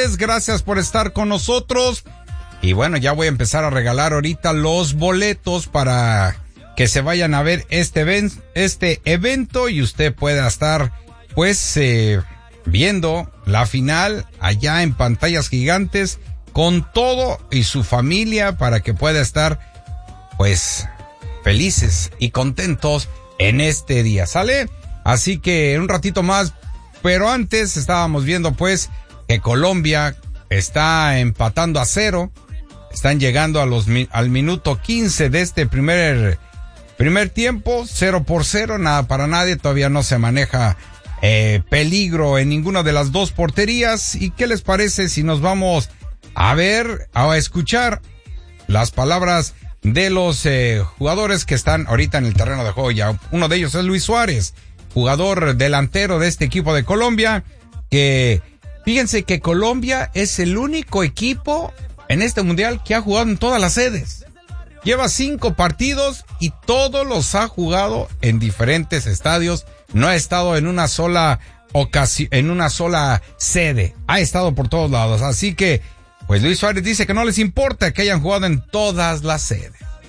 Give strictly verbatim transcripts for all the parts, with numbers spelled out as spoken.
tardes, gracias por estar con nosotros. Y bueno, ya voy a empezar a regalar ahorita los boletos para que se vayan a ver este, event, este evento y usted pueda estar pues eh, viendo la final allá en pantallas gigantes con todo y su familia para que pueda estar pues felices y contentos en este día, ¿sale? Así que un ratito más, pero antes estábamos viendo pues que Colombia está empatando a cero, están llegando a los al minuto quince de este primer primer tiempo, cero por cero, nada para nadie, todavía no se maneja eh, peligro en ninguna de las dos porterías. ¿Y qué les parece si nos vamos a ver, a escuchar las palabras de los eh, jugadores que están ahorita en el terreno de juego? Ya uno de ellos es Luis Suárez, jugador delantero de este equipo de Colombia, que fíjense que Colombia es el único equipo en este mundial que ha jugado en todas las sedes. Lleva cinco partidos y todos los ha jugado en diferentes estadios. No ha estado en una sola ocasión, en una sola sede. Ha estado por todos lados. Así que, pues Luis Suárez dice que no les importa que hayan jugado en todas las sedes.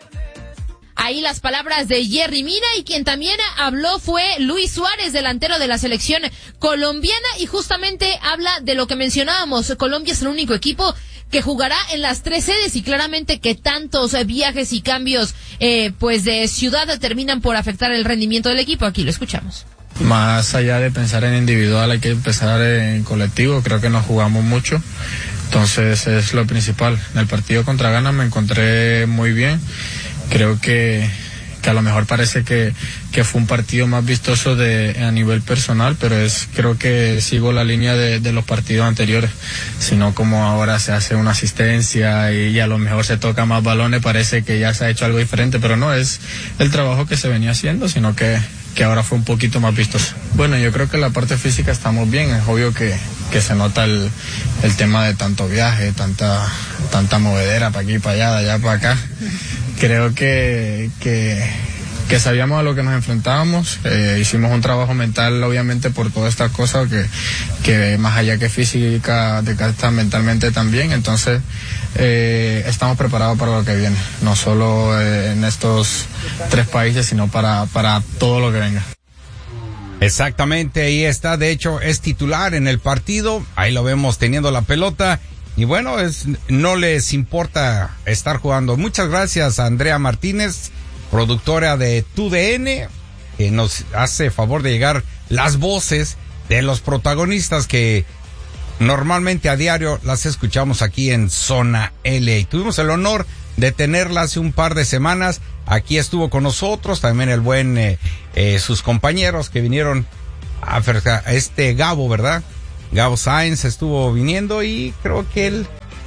Ahí las palabras de Yerry Mina, y quien también habló fue Luis Suárez, delantero de la selección colombiana, y justamente habla de lo que mencionábamos. Colombia es el único equipo que jugará en las tres sedes y claramente que tantos viajes y cambios eh, pues de ciudad terminan por afectar el rendimiento del equipo. Aquí lo escuchamos. Más allá de pensar en individual, hay que pensar en colectivo. Creo que nos jugamos mucho, entonces es lo principal. En el partido contra Ghana me encontré muy bien. Creo que, que a lo mejor parece que, que fue un partido más vistoso de, a nivel personal, pero es creo que sigo la línea de, de los partidos anteriores, sino como ahora se hace una asistencia y, y a lo mejor se toca más balones, parece que ya se ha hecho algo diferente, pero no es el trabajo que se venía haciendo, sino que, que ahora fue un poquito más vistoso. Bueno, yo creo que la parte física estamos bien, es obvio que, que se nota el, el tema de tanto viaje, tanta, tanta movedera para aquí, para allá, de allá para acá. Creo que, que, que sabíamos a lo que nos enfrentábamos, eh, hicimos un trabajo mental obviamente por todas estas cosas que, que más allá que física, de está mentalmente también, entonces eh, estamos preparados para lo que viene, no solo eh, en estos tres países, sino para, para todo lo que venga. Exactamente, ahí está, de hecho es titular en el partido, ahí lo vemos teniendo la pelota. Y bueno, es, no les importa estar jugando. Muchas gracias a Andrea Martínez, productora de T U D N, que nos hace favor de llegar las voces de los protagonistas que normalmente a diario las escuchamos aquí en Zona L A. Y tuvimos el honor de tenerla hace un par de semanas. Aquí estuvo con nosotros también el buen, eh, eh, sus compañeros que vinieron a, a este Gabo, ¿verdad? Gabo Sainz estuvo viniendo y creo que el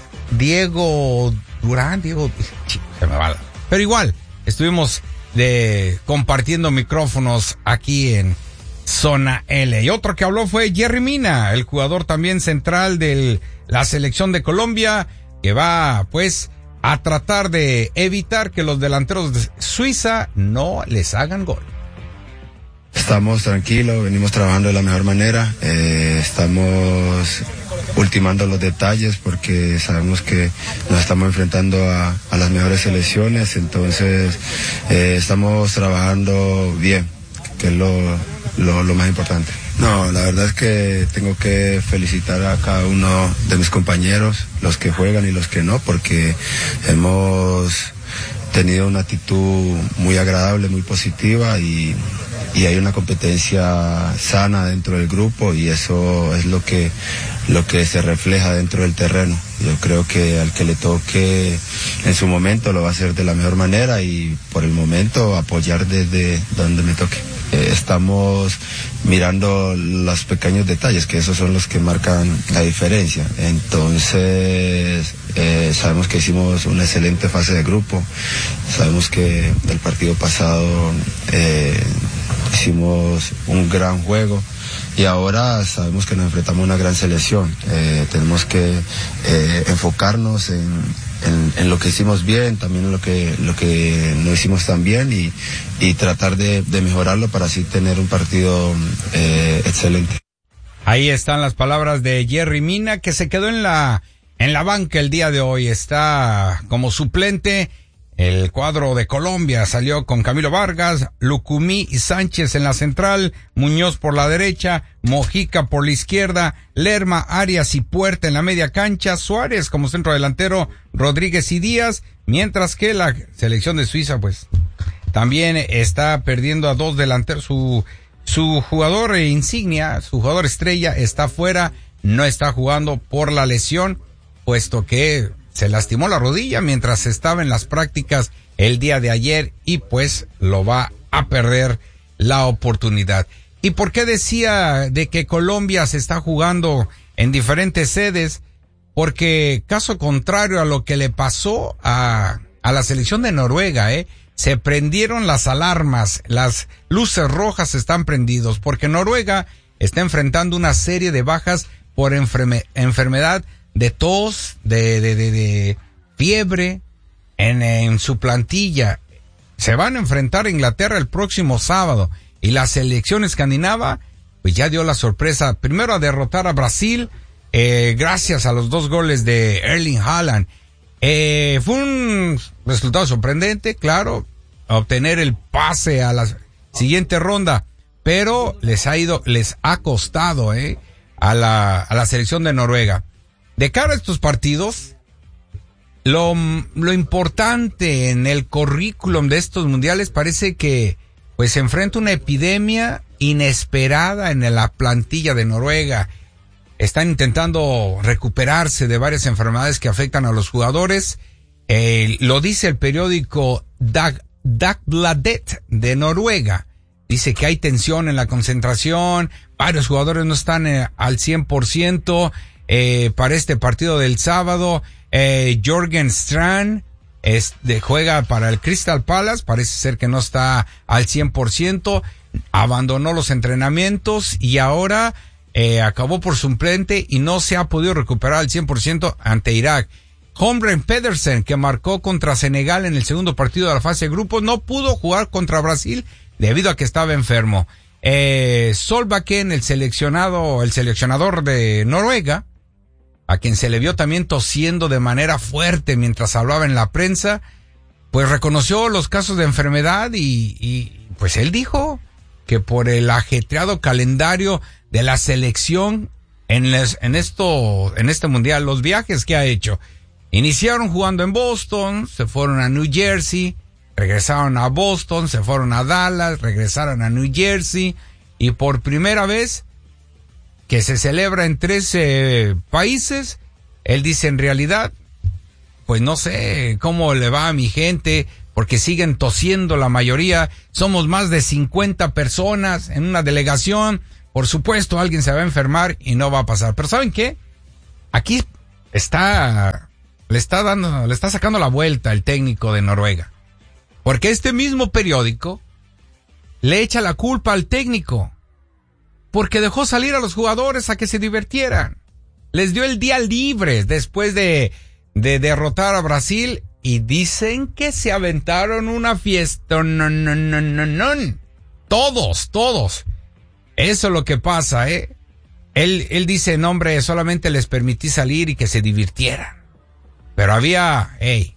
Diego Durán, Diego, se me va. Pero igual, estuvimos de, compartiendo micrófonos aquí en Zona L. Y otro que habló fue Yerry Mina, el jugador también central de la selección de Colombia, que va pues a tratar de evitar que los delanteros de Suiza no les hagan gol. Estamos tranquilos, venimos trabajando de la mejor manera, eh, estamos ultimando los detalles porque sabemos que nos estamos enfrentando a, a las mejores selecciones, entonces eh, estamos trabajando bien, que es lo, lo, lo más importante. No, la verdad es que tengo que felicitar a cada uno de mis compañeros, los que juegan y los que no, porque hemos tenido una actitud muy agradable, muy positiva y, y hay una competencia sana dentro del grupo y eso es lo que, lo que se refleja dentro del terreno. Yo creo que al que le toque en su momento lo va a hacer de la mejor manera y por el momento apoyar desde donde me toque. Eh, estamos mirando los pequeños detalles, que esos son los que marcan la diferencia. Entonces, eh, sabemos que hicimos una excelente fase de grupo, sabemos que el partido pasado eh, hicimos un gran juego y ahora sabemos que nos enfrentamos a una gran selección. Eh, tenemos que eh, enfocarnos en, en, en lo que hicimos bien, también en lo que, lo que no hicimos tan bien y, y tratar de, de mejorarlo para así tener un partido eh, excelente. Ahí están las palabras de Yerry Mina, que se quedó en la en la banca el día de hoy. Está como suplente. El cuadro de Colombia salió con Camilo Vargas, Lucumí y Sánchez en la central, Muñoz por la derecha, Mojica por la izquierda, Lerma, Arias y Puerta en la media cancha, Suárez como centro delantero, Rodríguez y Díaz, mientras que la selección de Suiza pues también está perdiendo a dos delanteros. Su su jugador insignia, su jugador estrella está fuera, no está jugando por la lesión, puesto que se lastimó la rodilla mientras estaba en las prácticas el día de ayer y pues lo va a perder la oportunidad. ¿Y por qué decía de que Colombia se está jugando en diferentes sedes? Porque caso contrario a lo que le pasó a, a la selección de Noruega, eh, se prendieron las alarmas, las luces rojas están prendidos, porque Noruega está enfrentando una serie de bajas por enferme, enfermedad de tos, de, de, de, de fiebre en, en su plantilla. Se van a enfrentar a Inglaterra el próximo sábado y la selección escandinava pues ya dio la sorpresa, primero a derrotar a Brasil, eh, gracias a los dos goles de Erling Haaland. Eh, fue un resultado sorprendente, claro, obtener el pase a la siguiente ronda, pero les ha ido, les ha costado, eh, a la, a la selección de Noruega. De cara a estos partidos, lo, lo importante en el currículum de estos mundiales parece que pues se enfrenta una epidemia inesperada en la plantilla de Noruega. Están intentando recuperarse de varias enfermedades que afectan a los jugadores. Eh, lo dice el periódico Dag, Dagbladet de Noruega. Dice que hay tensión en la concentración, varios jugadores no están eh, al cien por ciento. Eh, para este partido del sábado, eh, Jorgen Strand es de, juega para el Crystal Palace, parece ser que no está al cien por ciento, abandonó los entrenamientos y ahora eh, acabó por suplente y no se ha podido recuperar al cien por ciento ante Irak. Holmgren Pedersen, que marcó contra Senegal en el segundo partido de la fase de grupos, no pudo jugar contra Brasil debido a que estaba enfermo. Eh, Solbakken, el seleccionado, el seleccionador de Noruega, a quien se le vio también tosiendo de manera fuerte mientras hablaba en la prensa, pues reconoció los casos de enfermedad y, y pues él dijo que por el ajetreado calendario de la selección en, les, en esto, en este mundial, los viajes que ha hecho, iniciaron jugando en Boston, se fueron a New Jersey, regresaron a Boston, se fueron a Dallas, regresaron a New Jersey y por primera vez que se celebra en trece países, él dice en realidad, pues no sé cómo le va a mi gente, porque siguen tosiendo la mayoría, somos más de cincuenta personas en una delegación, por supuesto alguien se va a enfermar y no va a pasar, pero ¿saben qué? Aquí está, le está dando, le está sacando la vuelta el técnico de Noruega, porque este mismo periódico le echa la culpa al técnico, porque dejó salir a los jugadores a que se divirtieran. Les dio el día libre después de, de derrotar a Brasil y dicen que se aventaron una fiesta. No, no, no, no, no. Todos, todos. Eso es lo que pasa, ¿eh? Él, él dice, no, hombre, solamente les permití salir y que se divirtieran. Pero había, hey,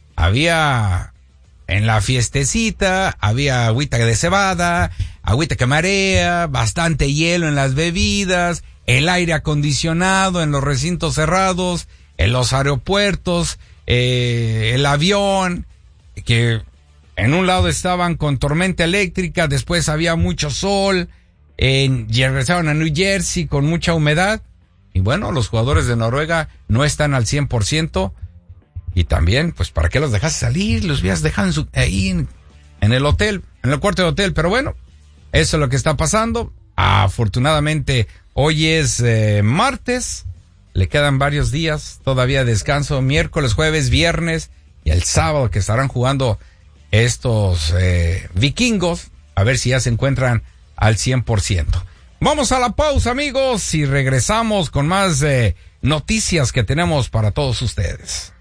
había en la fiestecita, había agüita de cebada, agüita que marea, bastante hielo en las bebidas, el aire acondicionado en los recintos cerrados, en los aeropuertos, eh, el avión, que en un lado estaban con tormenta eléctrica, después había mucho sol, eh, regresaron a New Jersey con mucha humedad, y bueno, los jugadores de Noruega no están al cien por ciento, y también, pues, ¿para qué los dejas salir? Los habías dejado en su, ahí en, en el hotel, en el cuarto de hotel, pero bueno, eso es lo que está pasando. Afortunadamente, hoy es eh, martes, le quedan varios días todavía de descanso, miércoles, jueves, viernes y el sábado que estarán jugando estos eh, vikingos, a ver si ya se encuentran al cien por ciento. Vamos a la pausa, amigos, y regresamos con más eh, noticias que tenemos para todos ustedes.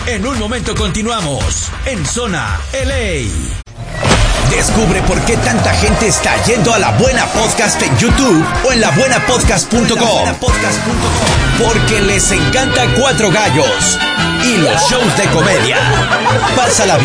En un momento continuamos en Zona L A. Descubre por qué tanta gente está yendo a La Buena Podcast en YouTube o en la buena podcast punto com. Porque les encanta Cuatro Gallos y los shows de comedia. Pásala bien.